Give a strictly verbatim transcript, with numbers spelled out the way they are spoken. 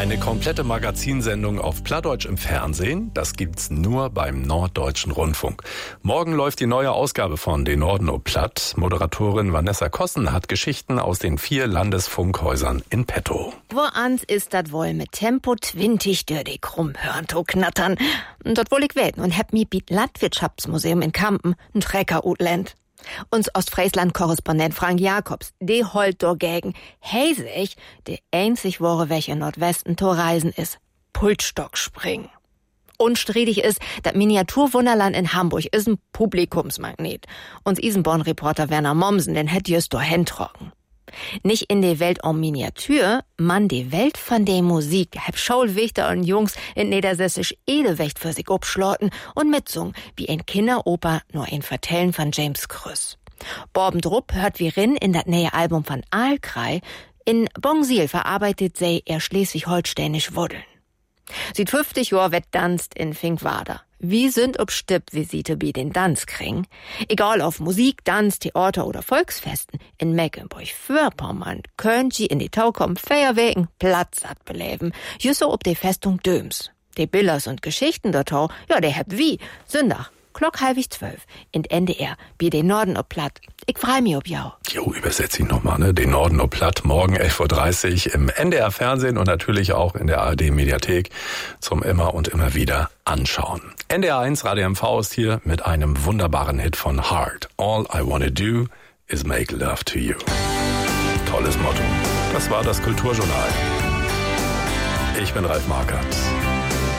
Eine komplette Magazinsendung auf Plattdeutsch im Fernsehen, das gibt's nur beim Norddeutschen Rundfunk. Morgen läuft die neue Ausgabe von Den Norden o Platt. Moderatorin Vanessa Kossen hat Geschichten aus den vier Landesfunkhäusern in petto. Woans ist dat wohl mit Tempo twintig durch die Krummhörn to knattern? Dort wohl ich weten und hab mi biet Landwirtschaftsmuseum in Kampen, n Trecker utland. Uns Ostfriesland-Korrespondent Frank Jacobs, de holt dagegen, hey sich, de einzig wahre Weg in Nordwesten to reisen ist, Pultstock springen. Unstrittig ist, das Miniaturwunderland in Hamburg ist ein Publikumsmagnet. Uns Isenborn-Reporter Werner Mommsen, den hätt just dahin trocken. Nicht in de Welt om Miniatur, man de Welt von de Musik, hab Schaulwichter und Jungs in Niedersächsisch Edewecht für sich obschlorten und mitsungen, wie ein Kinderoper nur ein Vertellen von James Krüss. Borben Drupp hört wie rin in dat neue Album von Aalkrei, in Bongsil verarbeitet sei er schleswig-holsteinisch Wuddeln. Sieht fünfzig Jahr wettdanzt in Finkwader. Wie sind ob Stippvisite bi den Tanz kriegen? Egal auf Musik, Tanz, Theater oder Volksfesten, in Mecklenburg-Vorpommern könnt sie in die Tau kommen, Feierwegen, Platzsatt beleben. Just so ob die Festung Döms. Die Billers und Geschichten der Tau, ja, der hab wie. Sündach, Glock halbig zwölf, in N D R, bi den Norden o Platt. Ich freu mich ob jau. Jo, übersetz ihn nochmal, ne? Den Norden o Platt, morgen elf Uhr dreißig im N D R-Fernsehen und natürlich auch in der A R D-Mediathek zum immer und immer wieder anschauen. N D R eins Radio M V ist hier mit einem wunderbaren Hit von Heart. All I Wanna Do is Make Love to You. Tolles Motto. Das war das Kulturjournal. Ich bin Ralf Markert.